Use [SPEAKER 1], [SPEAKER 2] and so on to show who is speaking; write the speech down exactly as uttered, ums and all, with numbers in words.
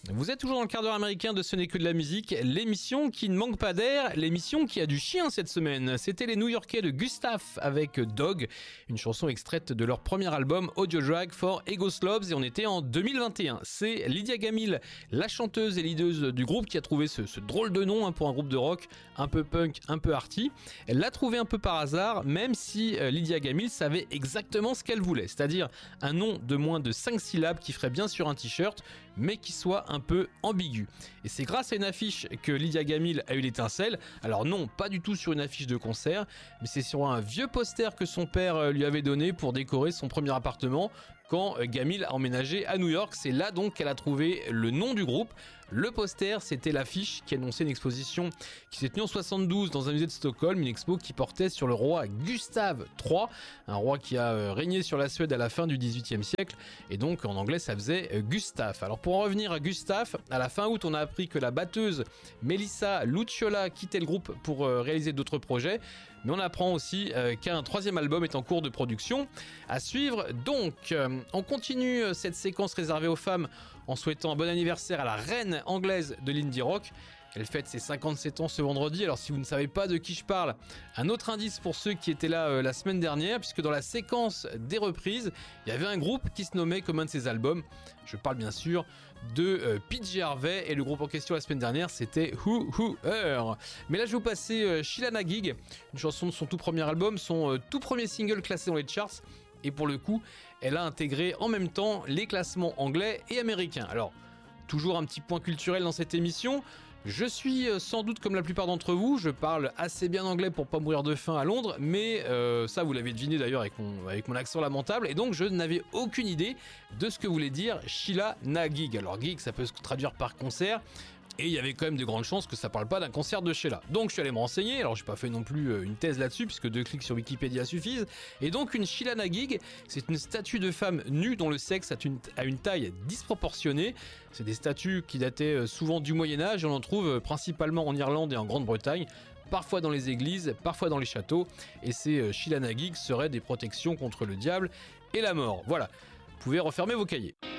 [SPEAKER 1] Vous êtes toujours dans le quart d'heure américain de Ce n'est que de la musique, l'émission qui ne manque pas d'air, l'émission qui a du chien cette semaine. C'était les New-Yorkais de Gustave avec Dog, une chanson extraite de leur premier album Audio Drag for Ego Slobs, et on était en deux mille vingt et un. C'est Lydia Gamil, la chanteuse et leaduse du groupe, qui a trouvé ce, ce drôle de nom hein, pour un groupe de rock un peu punk, un peu arty. Elle l'a trouvé un peu par hasard, même si euh, Lydia Gamil savait exactement ce qu'elle voulait, c'est-à-dire un nom de moins de cinq syllabes qui ferait bien sur un t-shirt, mais qui soit un peu ambigu. Et c'est grâce à une affiche que Lydia Gamil a eu l'étincelle. Alors non, pas du tout sur une affiche de concert, mais c'est sur un vieux poster que son père lui avait donné pour décorer son premier appartement quand Gamil a emménagé à New York. C'est là donc qu'elle a trouvé le nom du groupe. Le poster, c'était l'affiche qui annonçait une exposition qui s'est tenue en soixante-douze dans un musée de Stockholm, une expo qui portait sur le roi Gustave trois, un roi qui a régné sur la Suède à la fin du dix-huitième siècle, et donc en anglais ça faisait Gustave. Alors pour en revenir à Gustave, à la fin août, on a appris que la batteuse Melissa Lucciola quittait le groupe pour réaliser d'autres projets, mais on apprend aussi qu'un troisième album est en cours de production. À suivre donc. On continue cette séquence réservée aux femmes en souhaitant un bon anniversaire à la reine anglaise de l'indie rock. Elle fête ses cinquante-sept ans ce vendredi. Alors si vous ne savez pas de qui je parle, un autre indice pour ceux qui étaient là euh, la semaine dernière, puisque dans la séquence des reprises, il y avait un groupe qui se nommait comme un de ses albums. Je parle bien sûr de euh, P J Harvey, et le groupe en question la semaine dernière c'était Who Who Her. Mais là je vais vous passer euh, Sheila Naguig, une chanson de son tout premier album, son euh, tout premier single classé dans les charts. Et pour le coup, elle a intégré en même temps les classements anglais et américains. Alors, toujours un petit point culturel dans cette émission. Je suis sans doute comme la plupart d'entre vous, je parle assez bien anglais pour pas mourir de faim à Londres, mais euh, ça vous l'avez deviné d'ailleurs avec mon, avec mon accent lamentable, et donc je n'avais aucune idée de ce que voulait dire Sheila Naguig. Alors gig, ça peut se traduire par concert, et il y avait quand même de grandes chances que ça parle pas d'un concert de Sheila. Donc je suis allé me renseigner, alors j'ai pas fait non plus une thèse là-dessus, puisque deux clics sur Wikipédia suffisent. Et donc une Sheila Naguig, c'est une statue de femme nue dont le sexe a une, a une taille disproportionnée. C'est des statues qui dataient souvent du Moyen-Âge, et on en trouve principalement en Irlande et en Grande-Bretagne, parfois dans les églises, parfois dans les châteaux, et ces Sheila Naguig seraient des protections contre le diable et la mort. Voilà, vous pouvez refermer vos cahiers.